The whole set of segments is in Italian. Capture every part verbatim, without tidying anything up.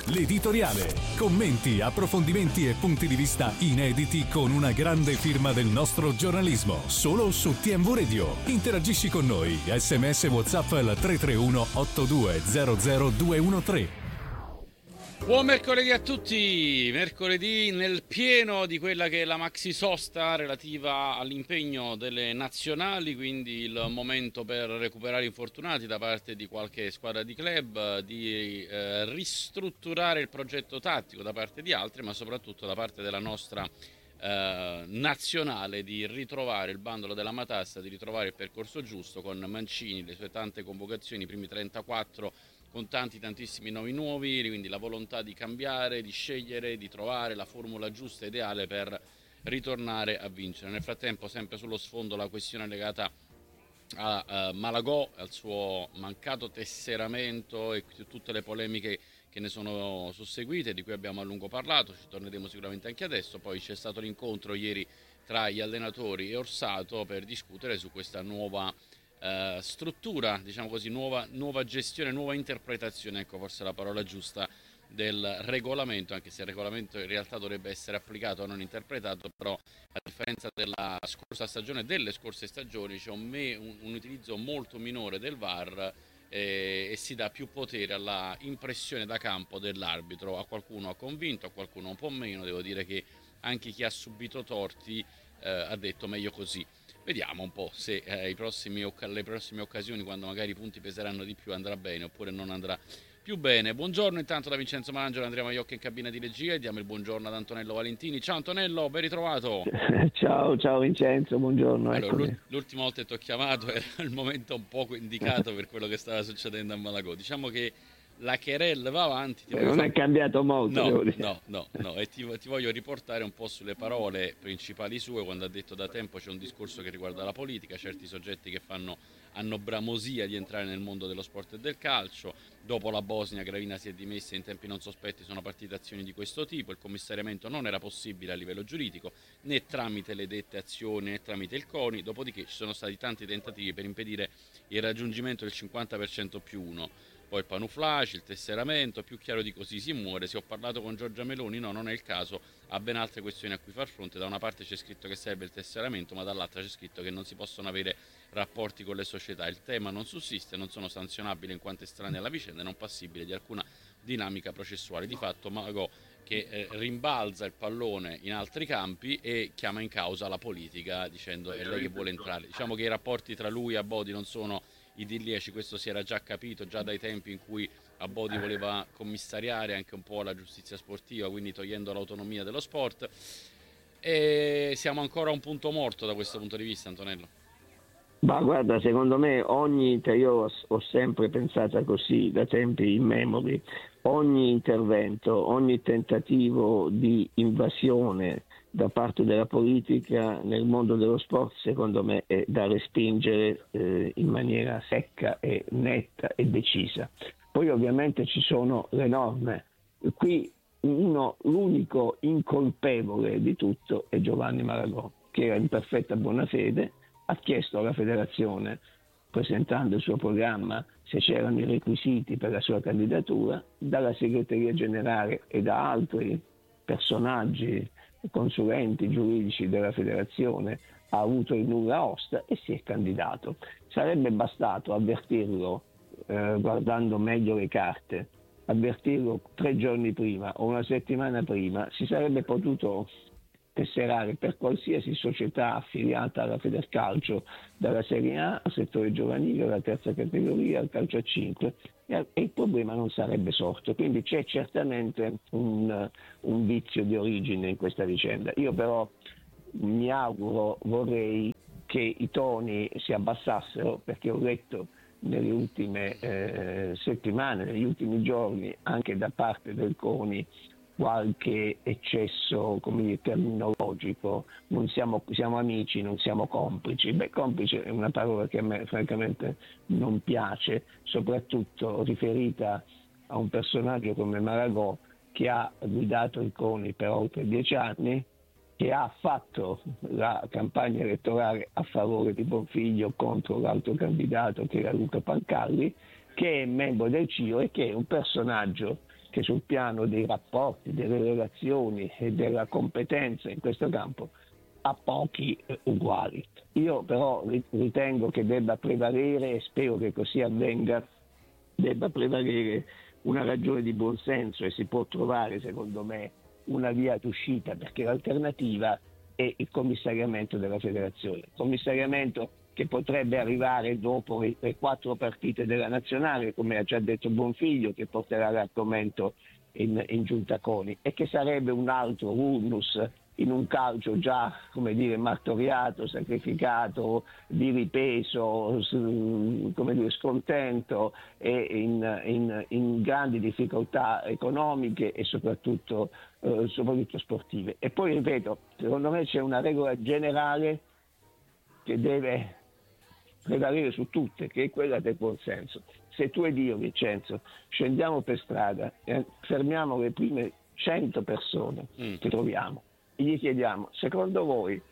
L'editoriale. Commenti, approfondimenti e punti di vista inediti con una grande firma del nostro giornalismo. Solo su T M V Radio. Interagisci con noi. S M S WhatsApp al tre tre uno otto due zero zero due uno tre. Buon mercoledì a tutti, mercoledì nel pieno di quella che è la maxi sosta relativa all'impegno delle nazionali, quindi il momento per recuperare infortunati da parte di qualche squadra di club, di eh, ristrutturare il progetto tattico da parte di altri, ma soprattutto da parte della nostra eh, nazionale di ritrovare il bandolo della matassa, di ritrovare il percorso giusto con Mancini, le sue tante convocazioni, i primi trentaquattro con tanti tantissimi nomi nuovi, quindi la volontà di cambiare, di scegliere, di trovare la formula giusta, ideale per ritornare a vincere. Nel frattempo sempre sullo sfondo la questione legata a uh, Malagò, al suo mancato tesseramento e tutte le polemiche che ne sono susseguite, di cui abbiamo a lungo parlato, ci torneremo sicuramente anche adesso. Poi c'è stato l'incontro ieri tra gli allenatori e Orsato per discutere su questa nuova Uh, struttura, diciamo così, nuova, nuova gestione, nuova interpretazione, ecco forse la parola giusta, del regolamento, anche se il regolamento in realtà dovrebbe essere applicato, non interpretato, però a differenza della scorsa stagione, delle scorse stagioni, c'è un, me, un, un utilizzo molto minore del V A R eh, e si dà più potere alla impressione da campo dell'arbitro. A qualcuno ha convinto, a qualcuno un po' meno, devo dire che anche chi ha subito torti eh, ha detto meglio così. Vediamo un po' se eh, i prossimi, le prossime occasioni, quando magari i punti peseranno di più, andrà bene oppure non andrà più bene. Buongiorno intanto da Vincenzo Malangelo e Andrea Maiocca in cabina di regia, e diamo il buongiorno ad Antonello Valentini. Ciao Antonello, ben ritrovato. Ciao, ciao Vincenzo, buongiorno. Allora, l'ultima volta che ti ho chiamato era il momento un poco indicato per quello che stava succedendo a Malagò. Diciamo che la querella va avanti. Ti non far... è cambiato molto. No, no, no, no, e ti, ti voglio riportare un po' sulle parole principali sue, quando ha detto da tempo c'è un discorso che riguarda la politica, certi soggetti che fanno, hanno bramosia di entrare nel mondo dello sport e del calcio. Dopo la Bosnia, Gravina si è dimessa, in tempi non sospetti sono partite azioni di questo tipo, il commissariamento non era possibile a livello giuridico, né tramite le dette azioni né tramite il CONI, dopodiché ci sono stati tanti tentativi per impedire il raggiungimento del cinquanta per cento più uno. Poi il panuflaci, il tesseramento, più chiaro di così si muore. Se ho parlato con Giorgia Meloni, no, non è il caso, ha ben altre questioni a cui far fronte. Da una parte c'è scritto che serve il tesseramento, ma dall'altra c'è scritto che non si possono avere rapporti con le società. Il tema non sussiste, non sono sanzionabili in quanto estranei alla vicenda e non passibili di alcuna dinamica processuale. Di fatto Malagò che eh, rimbalza il pallone in altri campi e chiama in causa la politica dicendo è lei che vuole entrare. Diciamo che i rapporti tra lui e Abodi non sono idilliaci, questo si era già capito già dai tempi in cui Abodi voleva commissariare anche un po' la giustizia sportiva, quindi togliendo l'autonomia dello sport, e siamo ancora a un punto morto da questo punto di vista, Antonello. Ma guarda, secondo me ogni, io ho sempre pensato così da tempi immemori, ogni intervento, ogni tentativo di invasione da parte della politica nel mondo dello sport secondo me è da respingere eh, in maniera secca e netta e decisa. Poi ovviamente ci sono le norme. Qui uno, l'unico incolpevole di tutto è Giovanni Malagò, che era in perfetta buona fede, ha chiesto alla federazione, presentando il suo programma, se c'erano i requisiti per la sua candidatura, dalla segreteria generale e da altri personaggi, consulenti giuridici della federazione, ha avuto il nulla osta e si è candidato. Sarebbe bastato avvertirlo, eh, guardando meglio le carte, avvertirlo tre giorni prima o una settimana prima, si sarebbe potuto tesserare per qualsiasi società affiliata alla Federcalcio, dalla Serie A al settore giovanile, alla terza categoria, al calcio a cinque, e il problema non sarebbe sorto. Quindi c'è certamente un, un vizio di origine in questa vicenda. Io però mi auguro, vorrei che i toni si abbassassero, perché ho letto nelle ultime eh, settimane, negli ultimi giorni, anche da parte del CONI, qualche eccesso, come dire, terminologico. Non siamo, siamo amici, non siamo complici. Beh, complice è una parola che a me francamente non piace, soprattutto riferita a un personaggio come Malagò, che ha guidato il CONI per oltre dieci anni, che ha fatto la campagna elettorale a favore di Bonfiglio contro l'altro candidato che era Luca Pancalli, che è membro del C I O e che è un personaggio che sul piano dei rapporti, delle relazioni e della competenza in questo campo ha pochi eh, uguali. Io però ritengo che debba prevalere, e spero che così avvenga, debba prevalere una ragione di buonsenso, e si può trovare secondo me una via d'uscita, perché l'alternativa è il commissariamento della federazione, commissariamento che potrebbe arrivare dopo le quattro partite della nazionale, come ha già detto Bonfiglio, che porterà l'argomento in, in giunta CONI, e che sarebbe un altro vulnus in un calcio già, come dire, martoriato, sacrificato, di ripeso, come dire, scontento e in, in, in grandi difficoltà economiche e soprattutto, eh, soprattutto sportive. E poi ripeto, secondo me c'è una regola generale che deve prevalere su tutte, che è quella del buonsenso. Se tu ed io, Vincenzo, scendiamo per strada e fermiamo le prime cento persone mm. che troviamo, gli chiediamo: secondo voi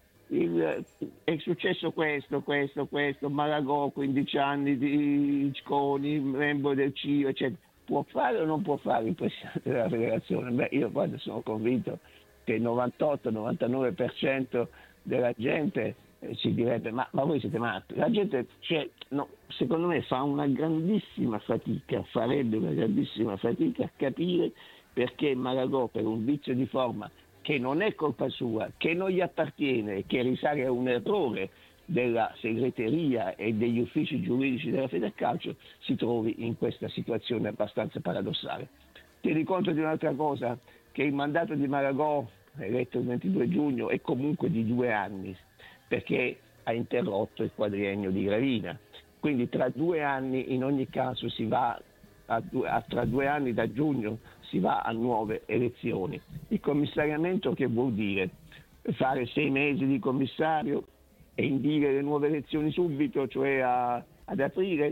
il, è successo questo, questo, questo, Malagò, quindici anni di Coni, membro del C I O, eccetera, può fare o non può fare il presidente della federazione? Beh, io guarda, sono convinto che il novantotto novantanove per cento della gente eh, ci direbbe: ma, ma voi siete matti. La gente, cioè, no, secondo me fa una grandissima fatica, farebbe una grandissima fatica a capire perché Malagò, per un vizio di forma che non è colpa sua, che non gli appartiene, che risale a un errore della segreteria e degli uffici giuridici della Federcalcio, si trovi in questa situazione abbastanza paradossale. Tieni conto di un'altra cosa, che il mandato di Malagò, eletto il ventidue giugno, è comunque di due anni, perché ha interrotto il quadriennio di Gravina. Quindi tra due anni in ogni caso si va a, a tra due anni da giugno si va a nuove elezioni. Il commissariamento che vuol dire? Fare sei mesi di commissario e indire le nuove elezioni subito, cioè a, ad aprile,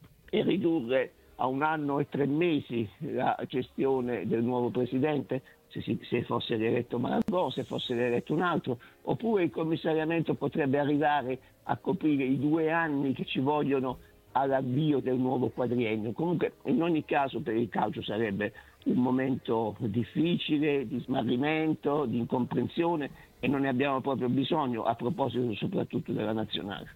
e ridurre a un anno e tre mesi la gestione del nuovo presidente, se, si, se fosse eletto Malagò, se fosse eletto un altro, oppure il commissariamento potrebbe arrivare a coprire i due anni che ci vogliono all'avvio del nuovo quadriennio. Comunque in ogni caso per il calcio sarebbe un momento difficile, di smarrimento, di incomprensione, e non ne abbiamo proprio bisogno, a proposito soprattutto della nazionale,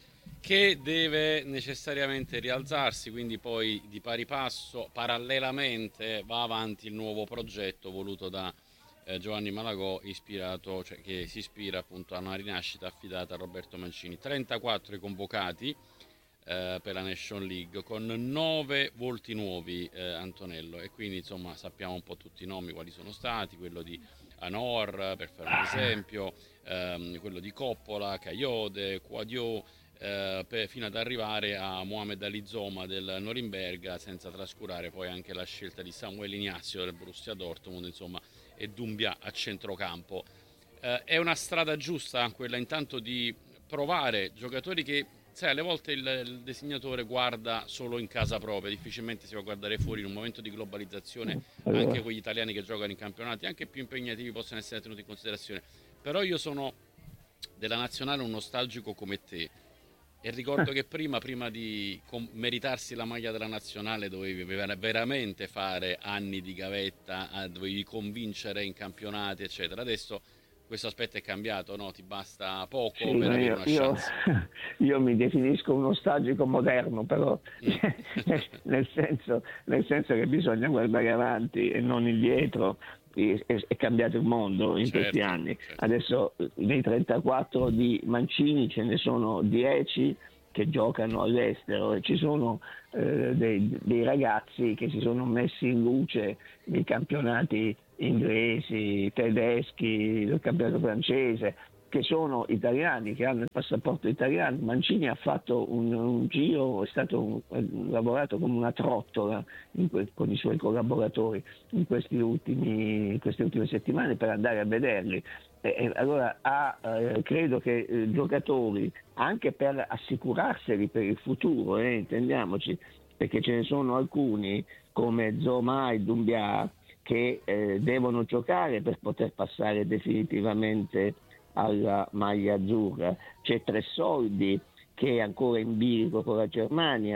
che deve necessariamente rialzarsi, quindi poi di pari passo, parallelamente, va avanti il nuovo progetto voluto da eh, Giovanni Malagò, ispirato, cioè, che si ispira appunto a una rinascita affidata a Roberto Mancini. trentaquattro i convocati eh, per la Nation League, con nove volti nuovi, eh, Antonello, e quindi insomma sappiamo un po' tutti i nomi quali sono stati: quello di Anor, per fare un esempio, ehm, quello di Coppola, Caiode, Quadio, eh, per, fino ad arrivare a Mohamed Ali Zoma del Norimberga, senza trascurare poi anche la scelta di Samuel Ignazio del Borussia Dortmund, insomma, e Doumbia a centrocampo. Eh, è una strada giusta quella intanto di provare giocatori che, sai, alle volte il, il disegnatore guarda solo in casa propria, difficilmente si va a guardare fuori. In un momento di globalizzazione anche quegli italiani che giocano in campionati anche più impegnativi possono essere tenuti in considerazione. Però io sono della nazionale un nostalgico come te, e ricordo che prima, prima di com- meritarsi la maglia della nazionale dovevi veramente fare anni di gavetta, eh, dovevi convincere in campionati eccetera. Adesso questo aspetto è cambiato, no? Ti basta poco sì, per avere io, una chance. Io, io mi definisco un nostalgico moderno, però mm. nel, senso, nel senso che bisogna guardare avanti e non indietro. È, è cambiato il mondo in certo, questi anni. Certo. Adesso nei trentaquattro di Mancini ce ne sono dieci che giocano all'estero, e ci sono eh, dei, dei ragazzi che si sono messi in luce nei campionati inglesi, tedeschi, del campionato francese, che sono italiani, che hanno il passaporto italiano. Mancini ha fatto un, un giro, è stato un, ha lavorato come una trottola in que, con i suoi collaboratori in, questi ultimi, in queste ultime settimane per andare a vederli. E, e allora ha, eh, credo che eh, giocatori, anche per assicurarseli per il futuro, eh, intendiamoci, perché ce ne sono alcuni come Zoma e Doumbia che eh, devono giocare per poter passare definitivamente alla maglia azzurra. C'è Tressoldi che è ancora in bilico con la Germania,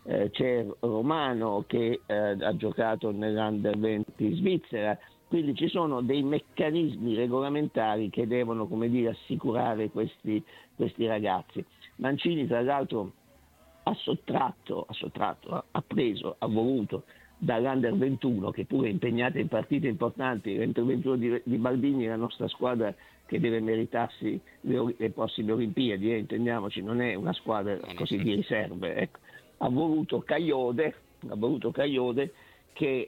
eh, c'è Romano che eh, ha giocato nell'Under venti Svizzera, quindi ci sono dei meccanismi regolamentari che devono, come dire, assicurare questi, questi ragazzi. Mancini tra l'altro ha sottratto, ha sottratto, ha preso, ha voluto dall'Under ventuno, che pure è impegnata in partite importanti, l'Under ventuno di, di Baldini è la nostra squadra che deve meritarsi le, le prossime Olimpiadi, eh, intendiamoci, non è una squadra così di riserve. Ecco. Ha voluto Kayode, ha voluto Kayode che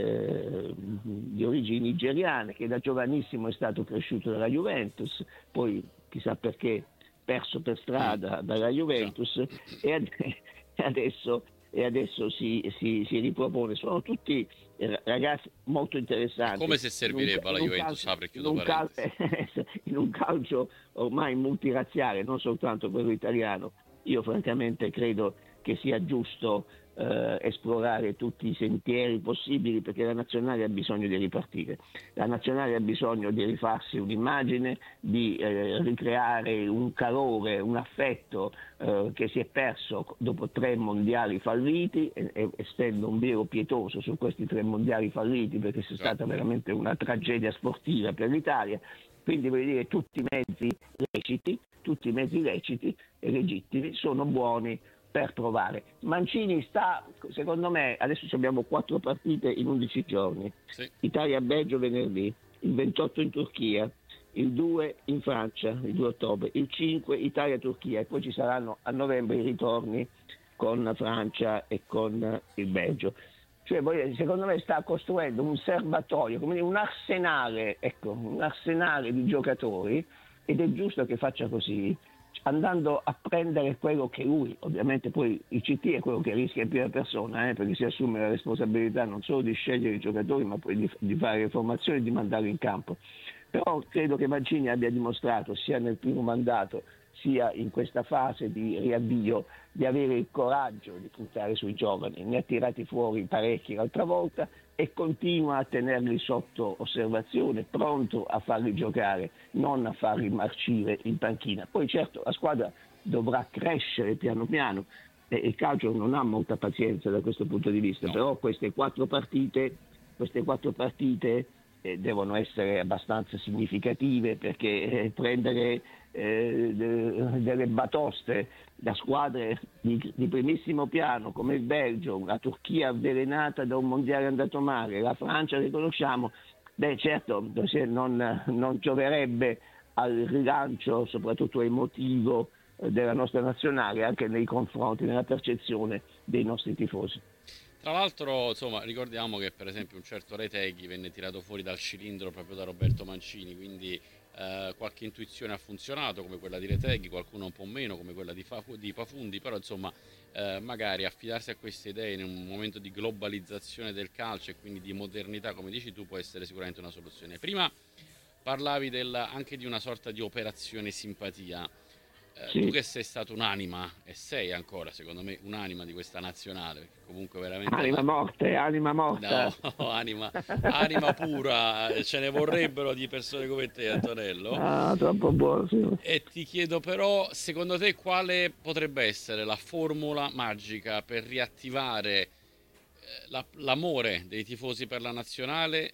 eh, di origini nigeriane, che da giovanissimo è stato cresciuto dalla Juventus, poi chissà perché perso per strada dalla Juventus e, ad, e adesso, e adesso si, si, si ripropone. Sono tutti ragazzi molto interessanti. Come se servirebbe alla Juventus, calcio, apre e chiudo in, un cal- parentesi. in un calcio ormai multirazziale, non soltanto quello italiano, io francamente credo che sia giusto eh, esplorare tutti i sentieri possibili, perché la nazionale ha bisogno di ripartire, la nazionale ha bisogno di rifarsi un'immagine, di eh, ricreare un calore, un affetto eh, che si è perso dopo tre mondiali falliti, e, e estendo un velo pietoso su questi tre mondiali falliti, perché c'è stata veramente una tragedia sportiva per l'Italia. Quindi voglio dire, tutti i mezzi leciti, tutti i mezzi leciti e legittimi sono buoni per provare. Mancini sta, secondo me, adesso abbiamo quattro partite in undici giorni. Sì. Italia-Belgio venerdì, il ventotto in Turchia, il due in Francia, il due ottobre, il cinque Italia-Turchia, e poi ci saranno a novembre i ritorni con Francia e con il Belgio. Cioè, secondo me sta costruendo un serbatoio, come dire, un arsenale, ecco, un arsenale di giocatori, ed è giusto che faccia così, andando a prendere quello che lui, ovviamente poi il C T è quello che rischia in prima persona, eh, perché si assume la responsabilità non solo di scegliere i giocatori, ma poi di, di fare le formazioni e di mandarli in campo. Però credo che Mancini abbia dimostrato, sia nel primo mandato sia in questa fase di riavvio, di avere il coraggio di puntare sui giovani. Ne ha tirati fuori parecchi l'altra volta e continua a tenerli sotto osservazione, pronto a farli giocare, non a farli marcire in panchina. Poi certo la squadra dovrà crescere piano piano e il calcio non ha molta pazienza da questo punto di vista, no. Però queste quattro partite, queste quattro partite eh, devono essere abbastanza significative, perché eh, prendere eh, de, delle batoste da squadre di, di primissimo piano come il Belgio, la Turchia avvelenata da un mondiale andato male, la Francia riconosciamo, beh certo non, non gioverebbe al rilancio, soprattutto emotivo, della nostra nazionale, anche nei confronti, nella percezione dei nostri tifosi. Tra l'altro, insomma, ricordiamo che per esempio un certo Retegui venne tirato fuori dal cilindro proprio da Roberto Mancini, quindi eh, qualche intuizione ha funzionato, come quella di Retegui, qualcuno un po' meno, come quella di, Fa- di Pafundi, però insomma eh, magari affidarsi a queste idee in un momento di globalizzazione del calcio e quindi di modernità, come dici tu, può essere sicuramente una soluzione. Prima parlavi del, anche di una sorta di operazione simpatia. Eh, sì. Tu che sei stato un'anima, e sei ancora secondo me un'anima di questa nazionale, perché comunque veramente anima la... morte, anima morta, no, anima, anima pura, ce ne vorrebbero di persone come te, Antonello. Ah, troppo buono, sì. E ti chiedo però, secondo te quale potrebbe essere la formula magica per riattivare eh, la, l'amore dei tifosi per la nazionale?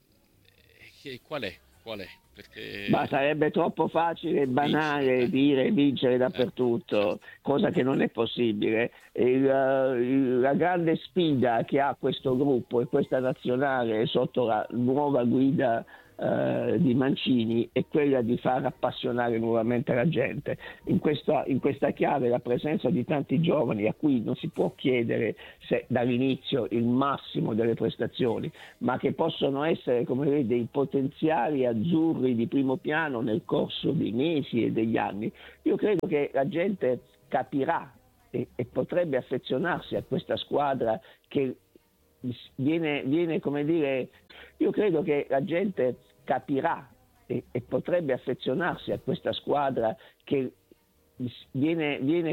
E qual è? Qual è? Perché... Ma sarebbe troppo facile e banale Vincere, eh. dire vincere dappertutto, Eh, certo. cosa che non è possibile. Il, il, la grande sfida che ha questo gruppo e questa nazionale sotto la nuova guida eh, di Mancini è quella di far appassionare nuovamente la gente. In questa, in questa chiave la presenza di tanti giovani a cui non si può chiedere se, dall'inizio il massimo delle prestazioni, ma che possono essere, come vedi, dei potenziali azzurri di primo piano nel corso dei mesi e degli anni. Io credo che la gente capirà e, e potrebbe affezionarsi a questa squadra che viene, viene, come dire, io credo che la gente capirà e, e potrebbe affezionarsi a questa squadra che viene, viene